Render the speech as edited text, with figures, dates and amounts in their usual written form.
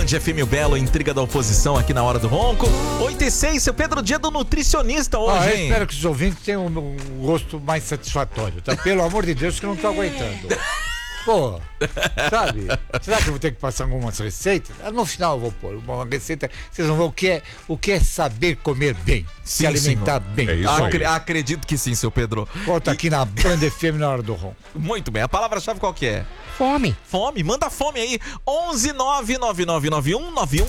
Band FM o Belo, intriga da oposição aqui na Hora do Ronco. 8h06, seu Pedro, dia do nutricionista hoje, eu hein? espero que os ouvintes tenham um gosto mais satisfatório, tá? Pelo amor de Deus, que eu não tô aguentando. Pô, sabe? Será que eu vou ter que passar algumas receitas? No final eu vou pôr uma receita, vocês vão ver o que é saber comer bem, se alimentar bem. É isso aí. Acredito que sim, seu Pedro. Volta aqui na Band FM na Hora do Ronco. Muito bem, a palavra-chave qual que é? Fome. Fome, manda fome aí. 11 99991 91